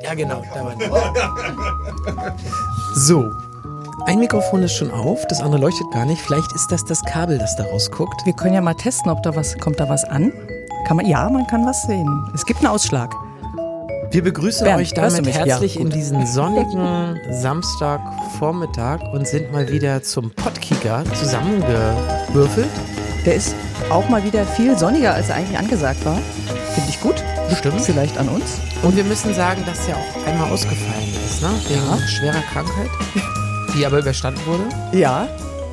Ja, genau. Da waren wir. So. Ein Mikrofon ist schon auf, das andere leuchtet gar nicht. Vielleicht ist das Kabel, das da rausguckt. Wir können ja mal testen, kommt da was an? Man kann was sehen. Es gibt einen Ausschlag. Wir begrüßen Bernd, euch damit herzlich ja, in diesen sonnigen Samstagvormittag und sind mal wieder zum Podkicker zusammengewürfelt. Der ist auch mal wieder viel sonniger, als er eigentlich angesagt war. Finde ich gut. Stimmt. Vielleicht an uns. Und wir müssen sagen, dass er auch einmal ausgefallen ist, ne? Wegen schwerer Krankheit, die aber überstanden wurde. Ja.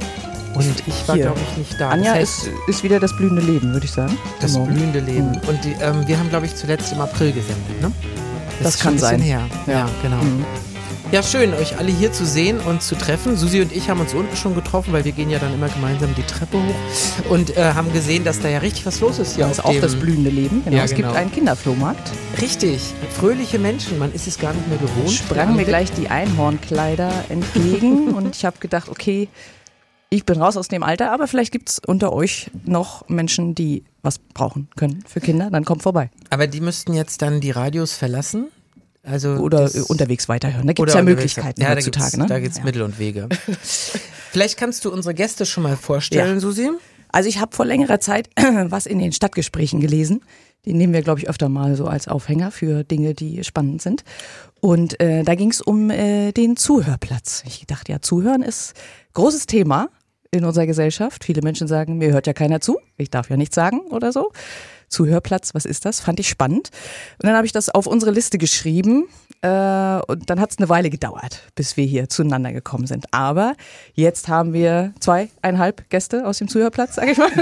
Und ich war, glaube ich, nicht da. Anja ist wieder das blühende Leben, würde ich sagen. Das blühende Leben. Und wir haben, glaube ich, zuletzt im April gesendet, ne? Das kann sein. Her. Ja, genau. Mhm. Ja, schön, euch alle hier zu sehen und zu treffen. Susi und ich haben uns unten schon getroffen, weil wir gehen ja dann immer gemeinsam die Treppe hoch und haben gesehen, dass da ja richtig was los ist hier. Das ist auch das blühende Leben. Genau. Ja, es gibt einen Kinderflohmarkt. Richtig, fröhliche Menschen, man ist es gar nicht mehr gewohnt. Sprangen mir gleich die Einhornkleider entgegen und ich habe gedacht, okay, ich bin raus aus dem Alter, aber vielleicht gibt es unter euch noch Menschen, die was brauchen können für Kinder, dann kommt vorbei. Aber die müssten jetzt dann die Radios verlassen? Also oder unterwegs weiterhören. Da gibt es ja Möglichkeiten heutzutage. Da gibt es Mittel und Wege. Vielleicht kannst du unsere Gäste schon mal vorstellen, Susi? Also ich habe vor längerer Zeit was in den Stadtgesprächen gelesen. Den nehmen wir, glaube ich, öfter mal so als Aufhänger für Dinge, die spannend sind. Und da ging es um den Zuhörplatz. Ich dachte, ja, Zuhören ist großes Thema in unserer Gesellschaft. Viele Menschen sagen, mir hört ja keiner zu. Ich darf ja nichts sagen oder so. Zuhörplatz, was ist das? Fand ich spannend. Und dann habe ich das auf unsere Liste geschrieben und dann hat es eine Weile gedauert, bis wir hier zueinander gekommen sind. Aber jetzt haben wir 2,5 Gäste aus dem Zuhörplatz, sage ich mal.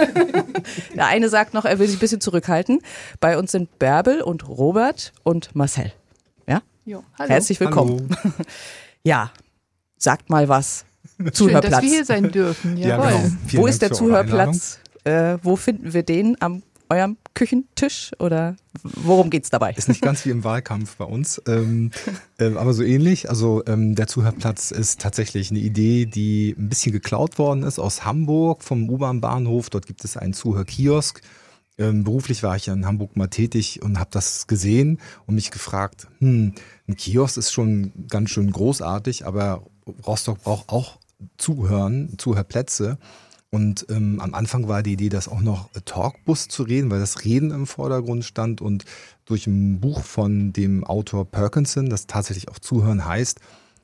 Der eine sagt noch, er will sich ein bisschen zurückhalten. Bei uns sind Bärbel und Robert und Marcel. Ja? Jo, hallo. Herzlich willkommen. Hallo. Ja, sagt mal was. Schön, Zuhörplatz. dass wir hier sein dürfen. Jawohl. Ja, genau. Wo ist der Zuhörplatz? Wo finden wir den? Am eurem Küchentisch oder worum geht's dabei? Ist nicht ganz wie im Wahlkampf bei uns, aber so ähnlich. Also der Zuhörplatz ist tatsächlich eine Idee, die ein bisschen geklaut worden ist aus Hamburg vom U-Bahn-Bahnhof. Dort gibt es einen Zuhörkiosk. Beruflich war ich ja in Hamburg mal tätig und habe das gesehen und mich gefragt, ein Kiosk ist schon ganz schön großartig, aber Rostock braucht auch Zuhörplätze. Und am Anfang war die Idee, das auch noch Talkbus zu reden, weil das Reden im Vordergrund stand. Und durch ein Buch von dem Autor Perkinson, das tatsächlich auch Zuhören heißt,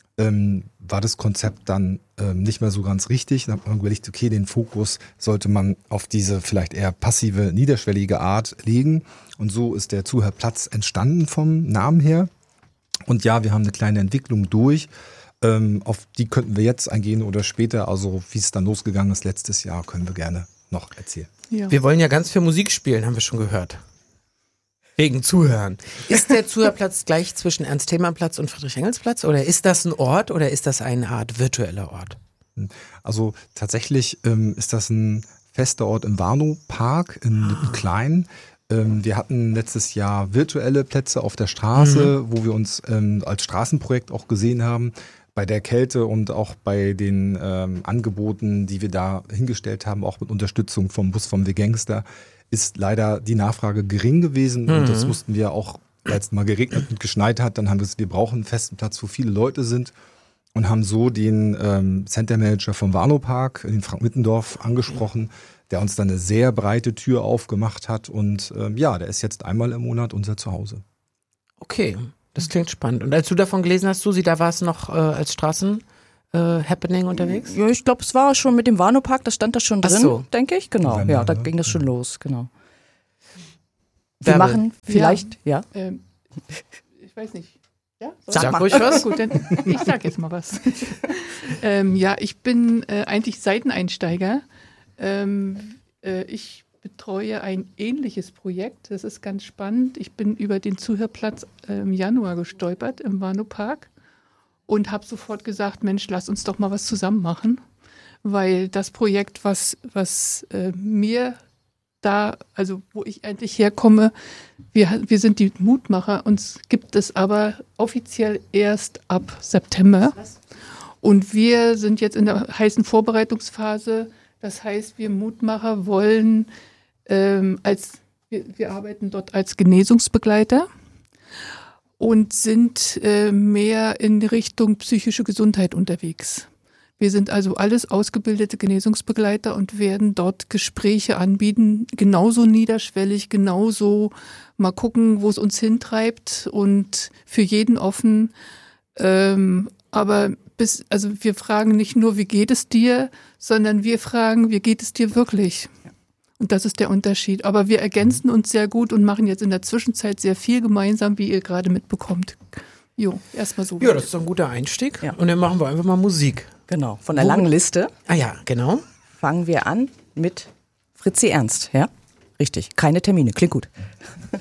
war das Konzept dann nicht mehr so ganz richtig. Dann hat man überlegt, okay, den Fokus sollte man auf diese vielleicht eher passive, niederschwellige Art legen. Und so ist der Zuhörplatz entstanden vom Namen her. Und ja, wir haben eine kleine Entwicklung durch. Auf die könnten wir jetzt eingehen oder später, also wie es dann losgegangen ist letztes Jahr, können wir gerne noch erzählen. Ja. Wir wollen ja ganz viel Musik spielen, haben wir schon gehört. Wegen Zuhören. Ist der Zuhörplatz gleich zwischen Ernst-Thälmann-Platz und Friedrich-Engels-Platz oder ist das ein Ort oder ist das eine Art virtueller Ort? Also tatsächlich ist das ein fester Ort im Warnow-Park in Klein. Wir hatten letztes Jahr virtuelle Plätze auf der Straße, wo wir uns als Straßenprojekt auch gesehen haben. Bei der Kälte und auch bei den Angeboten, die wir da hingestellt haben, auch mit Unterstützung vom Bus vom The Gangster, ist leider die Nachfrage gering gewesen. Und das mussten wir auch, als es mal geregnet und geschneit hat, dann haben wir brauchen einen festen Platz, wo viele Leute sind. Und haben so den Center Manager vom Warnow Park, den Frank Mittendorf, angesprochen, der uns dann eine sehr breite Tür aufgemacht hat. Und der ist jetzt einmal im Monat unser Zuhause. Okay, das klingt spannend. Und als du davon gelesen hast, Susi, da war es noch als Straßen-Happening unterwegs? Ja, ich glaube, es war schon mit dem Warnow Park, das stand da schon drin, denke ich. Genau, ja, da ging das schon los, genau. Wir machen vielleicht, ich weiß nicht. Ja, sag ruhig was. Gut, dann ich sag jetzt mal was. Ich bin eigentlich Seiteneinsteiger. Ich betreue ein ähnliches Projekt. Das ist ganz spannend. Ich bin über den Zuhörplatz im Januar gestolpert im Warnow Park und habe sofort gesagt, Mensch, lass uns doch mal was zusammen machen. Weil das Projekt, was mir da, also wo ich eigentlich herkomme, wir sind die Mutmacher, uns gibt es aber offiziell erst ab September. Und wir sind jetzt in der heißen Vorbereitungsphase. Das heißt, wir Mutmacher wollen wir arbeiten dort als Genesungsbegleiter. und sind mehr in Richtung psychische Gesundheit unterwegs. Wir sind also alles ausgebildete Genesungsbegleiter und werden dort Gespräche anbieten, genauso niederschwellig, genauso mal gucken, wo es uns hintreibt und für jeden offen. Aber wir fragen nicht nur, wie geht es dir, sondern wir fragen, wie geht es dir wirklich? Und das ist der Unterschied. Aber wir ergänzen uns sehr gut und machen jetzt in der Zwischenzeit sehr viel gemeinsam, wie ihr gerade mitbekommt. Jo, erstmal so. Ja, das ist doch ein guter Einstieg. Ja. Und dann machen wir einfach mal Musik. Genau, von der langen Liste Ah ja, genau. fangen wir an mit Fritzi Ernst, ja? Richtig, keine Termine, klingt gut.